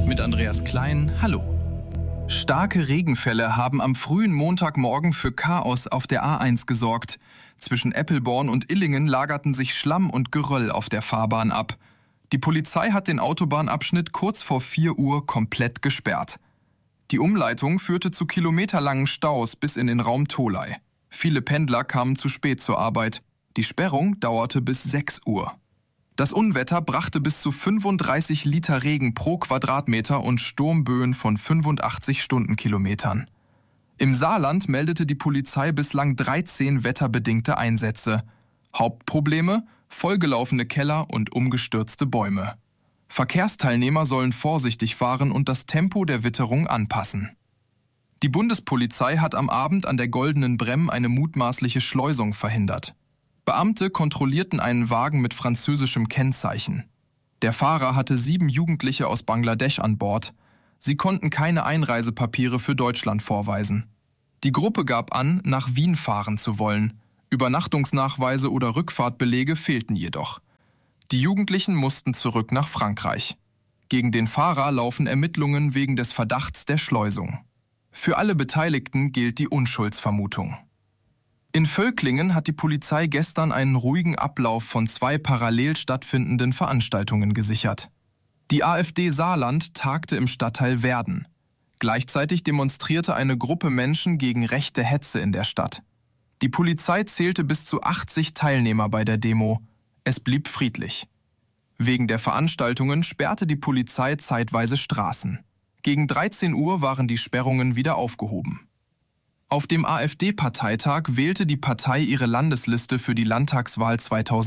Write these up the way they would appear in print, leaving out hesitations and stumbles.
mit Andreas Klein. Hallo. Starke Regenfälle haben am frühen Montagmorgen für Chaos auf der A1 gesorgt. Zwischen Eppelborn und Illingen lagerten sich Schlamm und Geröll auf der Fahrbahn ab. Die Polizei hat den Autobahnabschnitt kurz vor 4 Uhr komplett gesperrt. Die Umleitung führte zu kilometerlangen Staus bis in den Raum Tholey. Viele Pendler kamen zu spät zur Arbeit. Die Sperrung dauerte bis 6 Uhr. Das Unwetter brachte bis zu 35 Liter Regen pro Quadratmeter und Sturmböen von 85 Stundenkilometern. Im Saarland meldete die Polizei bislang 13 wetterbedingte Einsätze. Hauptprobleme: vollgelaufene Keller und umgestürzte Bäume. Verkehrsteilnehmer sollen vorsichtig fahren und das Tempo der Witterung anpassen. Die Bundespolizei hat am Abend an der Goldenen Bremm eine mutmaßliche Schleusung verhindert. Beamte kontrollierten einen Wagen mit französischem Kennzeichen. Der Fahrer hatte 7 Jugendliche aus Bangladesch an Bord. Sie konnten keine Einreisepapiere für Deutschland vorweisen. Die Gruppe gab an, nach Wien fahren zu wollen. Übernachtungsnachweise oder Rückfahrtbelege fehlten jedoch. Die Jugendlichen mussten zurück nach Frankreich. Gegen den Fahrer laufen Ermittlungen wegen des Verdachts der Schleusung. Für alle Beteiligten gilt die Unschuldsvermutung. In Völklingen hat die Polizei gestern einen ruhigen Ablauf von 2 parallel stattfindenden Veranstaltungen gesichert. Die AfD Saarland tagte im Stadtteil Werden. Gleichzeitig demonstrierte eine Gruppe Menschen gegen rechte Hetze in der Stadt. Die Polizei zählte bis zu 80 Teilnehmer bei der Demo. Es blieb friedlich. Wegen der Veranstaltungen sperrte die Polizei zeitweise Straßen. Gegen 13 Uhr waren die Sperrungen wieder aufgehoben. Auf dem AfD-Parteitag wählte die Partei ihre Landesliste für die Landtagswahl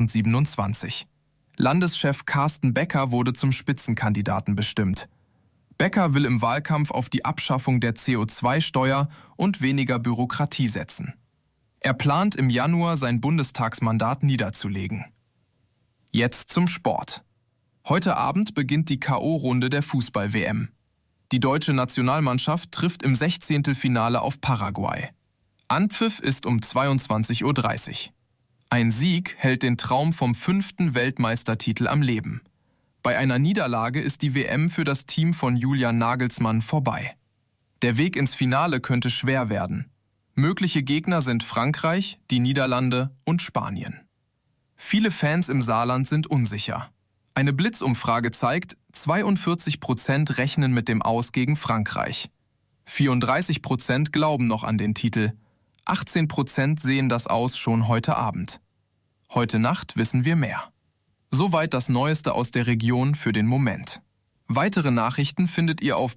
2027. Landeschef Carsten Becker wurde zum Spitzenkandidaten bestimmt. Becker will im Wahlkampf auf die Abschaffung der CO2-Steuer und weniger Bürokratie setzen. Er plant im Januar sein Bundestagsmandat niederzulegen. Jetzt zum Sport. Heute Abend beginnt die K.O.-Runde der Fußball-WM. Die deutsche Nationalmannschaft trifft im 16. Finale auf Paraguay. Anpfiff ist um 22:30 Uhr. Ein Sieg hält den Traum vom 5. Weltmeistertitel am Leben. Bei einer Niederlage ist die WM für das Team von Julian Nagelsmann vorbei. Der Weg ins Finale könnte schwer werden. Mögliche Gegner sind Frankreich, die Niederlande und Spanien. Viele Fans im Saarland sind unsicher. Eine Blitzumfrage zeigt, 42% rechnen mit dem Aus gegen Frankreich. 34% glauben noch an den Titel. 18% sehen das Aus schon heute Abend. Heute Nacht wissen wir mehr. Soweit das Neueste aus der Region für den Moment. Weitere Nachrichten findet ihr auf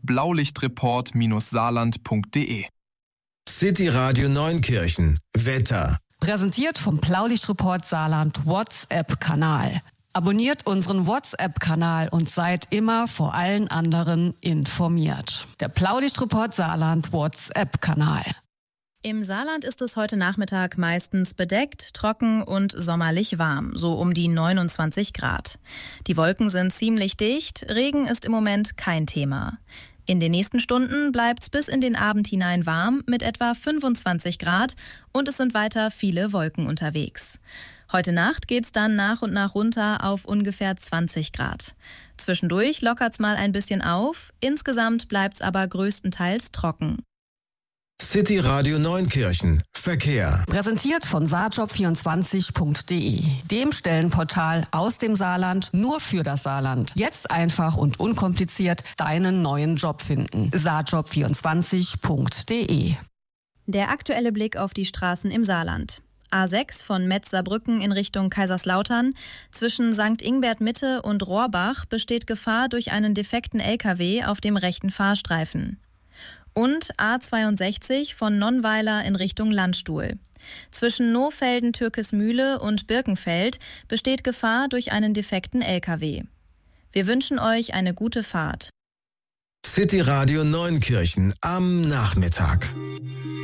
blaulichtreport-saarland.de. City Radio Neunkirchen. Wetter. Präsentiert vom Blaulichtreport Saarland WhatsApp-Kanal. Abonniert unseren WhatsApp-Kanal und seid immer vor allen anderen informiert. Der Blaulichtreport Saarland WhatsApp-Kanal. Im Saarland ist es heute Nachmittag meistens bedeckt, trocken und sommerlich warm, so um die 29 Grad. Die Wolken sind ziemlich dicht, Regen ist im Moment kein Thema. In den nächsten Stunden bleibt's bis in den Abend hinein warm mit etwa 25 Grad und es sind weiter viele Wolken unterwegs. Heute Nacht geht's dann nach und nach runter auf ungefähr 20 Grad. Zwischendurch lockert's mal ein bisschen auf, insgesamt bleibt's aber größtenteils trocken. City Radio Neunkirchen. Verkehr. Präsentiert von saarjob24.de, dem Stellenportal aus dem Saarland nur für das Saarland. Jetzt einfach und unkompliziert deinen neuen Job finden. saarjob24.de. Der aktuelle Blick auf die Straßen im Saarland. A6 von Metz-Saarbrücken in Richtung Kaiserslautern. Zwischen St. Ingbert Mitte und Rohrbach besteht Gefahr durch einen defekten LKW auf dem rechten Fahrstreifen. Und A62 von Nonnweiler in Richtung Landstuhl. Zwischen Nohfelden-Türkesmühle und Birkenfeld besteht Gefahr durch einen defekten LKW. Wir wünschen euch eine gute Fahrt. City Radio Neunkirchen am Nachmittag.